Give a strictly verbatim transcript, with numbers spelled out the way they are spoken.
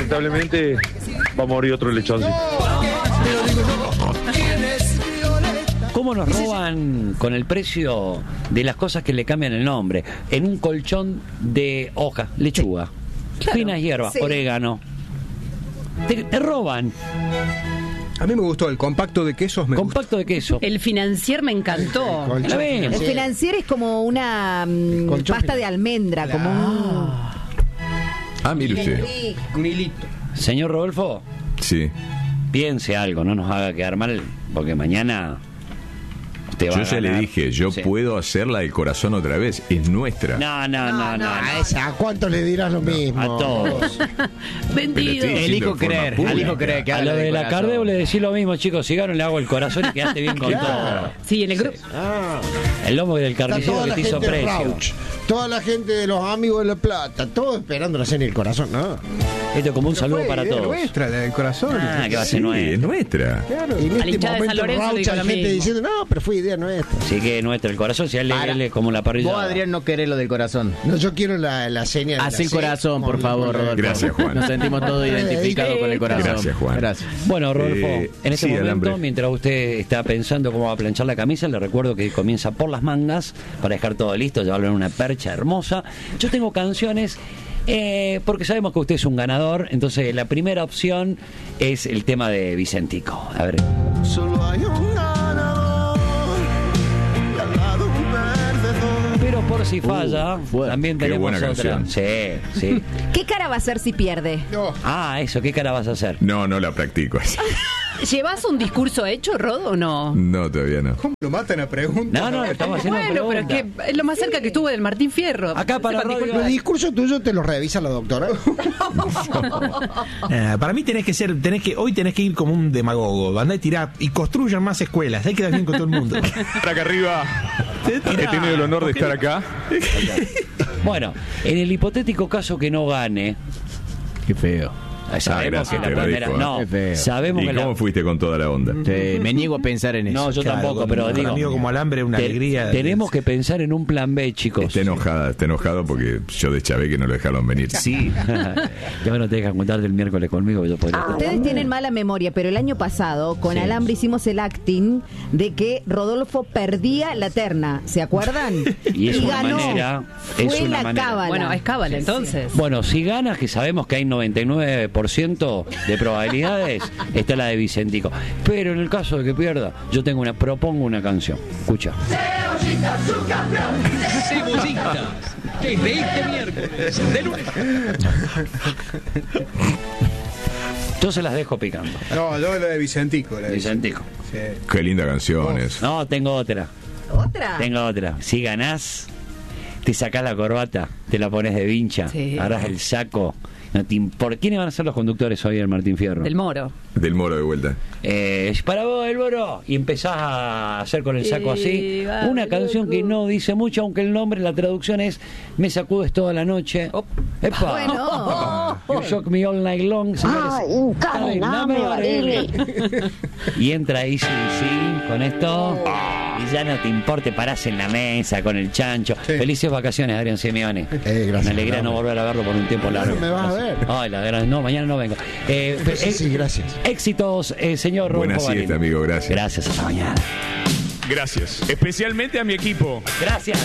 lamentablemente va a morir otro lechoncito. ¿Cómo nos roban con el precio de las cosas que le cambian el nombre? En un colchón de hoja, lechuga, claro, finas hierbas, sí, orégano. Te, te roban. A mí me gustó el compacto de quesos. Me compacto gustó. de queso. El financier me encantó. El, el, el financier es como una um, pasta final de almendra, claro, como un... Ah, mire usted. Un hilito. Señor Rodolfo. Sí. Piense algo, no nos haga quedar mal, porque mañana... Yo ya le dije, yo sí puedo hacerla del corazón otra vez, es nuestra. No, no, no, no. no, a, esa, ¿a cuántos le dirás lo mismo? A todos. Vendido. Elijo creer, elijo creer que a lo de la Cardeo le decís lo mismo, chicos, si gano le hago el corazón y quedaste bien con claro. todo. Sí, en el grupo. Sí. Ah. El lomo del carnicero que te hizo precio. Rauch, toda la gente de los amigos de La Plata, todos esperando la cena y el corazón, ¿no? Esto es como un Pero saludo fue, para todos. Es nuestra, la del corazón. Ah, que va a ser sí, nuestra. Es nuestra. Claro, y en Al este momento Rauch hay gente diciendo, no, pero fue idea nuestra. Sí que es nuestra, el corazón, si a él le como la parrilla. Vos, Adrián, no querés lo del corazón. No, yo quiero la, la señal. Haz el corazón, por favor, Rodolfo. Gracias, Juan. Nos sentimos todos identificados con el corazón. Gracias, Juan. Gracias. Bueno, Rodolfo, eh, en este sí, momento, alambre. mientras usted está pensando cómo va a planchar la camisa, le recuerdo que comienza por las mangas para dejar todo listo, llevarlo en una percha hermosa. Yo tengo canciones... Eh, porque sabemos que usted es un ganador, entonces la primera opción es el tema de Vicentico. A ver. Solo hay un ganador y al lado un perdedor. Pero por si falla, uh, también qué tenemos buena otra. canción. Sí, sí. ¿Qué cara va a hacer si pierde? No. Ah, eso, ¿qué cara vas a hacer? No, no la practico así. ¿Llevas un discurso hecho, Rod, o no? No, todavía no. ¿Cómo lo matan a preguntas? No, no, estamos haciendo Bueno, pero es pregunta. que es lo más cerca que estuve del Martín Fierro. Acá para Sepan Radio- El discurso tuyo te lo revisa la doctora. Eh, para mí tenés que ser, tenés que, hoy tenés que ir como un demagogo, andá y tirá y construyan más escuelas, ahí quedás bien con todo el mundo. Para acá arriba, he tenido el honor de estar acá. Bueno, en el hipotético caso que no gane, Qué feo. sabemos gracias, que la te lo primera, dijo, no, Qué feo. sabemos ¿Y que cómo la, fuiste con toda la onda? Sí, me niego a pensar en eso. no, yo Claro, tampoco, con- pero con digo, amigo como alambre, una te- alegría. tenemos que pensar en un plan B, chicos. Está enojada, está enojado porque yo deschavé que no lo dejaron venir. Sí. Ya no te dejas contar del miércoles conmigo, yo podría. Ustedes tienen mala memoria, pero el año pasado con Sí. Alambre hicimos el acting de que Rodolfo perdía la terna, ¿se acuerdan? Y es una ganó. manera, Fue es una la manera. cábala. Bueno, es cábala, entonces. Bueno, si ganas, que sabemos que hay noventa y nueve por ciento de probabilidades, está la de Vicentico. Pero en el caso de que pierda, yo tengo una, propongo una canción. Escucha. Desde este miércoles, de lunes. Yo se las dejo picando. No, yo lo de Vicentico. La de Vicentico. Sí. Qué linda canción es. No, tengo otra. ¿Otra? Tengo otra. Si ganás, te sacás la corbata, te la pones de vincha, Sí. agarrás el saco. No te impor- ¿Quiénes van a ser los conductores hoy del Martín Fierro? Del Moro. Del Moro de vuelta. Eh, para vos, el Moro. Y empezás a hacer con el saco así. Y va, Una canción loco. que no dice mucho, aunque el nombre, la traducción es Me sacudes toda la noche. Oh. ¡Epa! Bueno. You shock me all night long. Señores. encadename, Barili. Y entra ahí, sí, sí, con esto. Y ya no te importe, parás en la mesa con el chancho. Sí. Felices vacaciones, Adrián Simeone. Eh, gracias. Me alegra no volver a verlo por un tiempo largo. ¿Cuándo me vas a ver? Ay, la gran, no, mañana no vengo. Eh, Entonces, eh, sí, gracias. Éxitos, eh, señor Buena Rodolfo siesta, Balín. amigo, gracias. Gracias, hasta mañana. Gracias. Especialmente a mi equipo. Gracias.